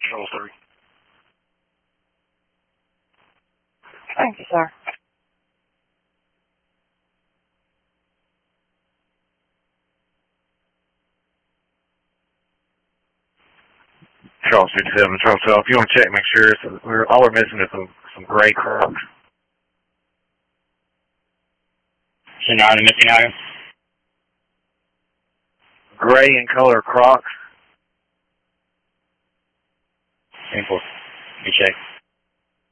Control 3. Thank you, sir. Control 67, Control 12. If you want to check, make sure all we're missing is some gray Crocs. So now the missing item? Gray in color Crocs. Simple. You check.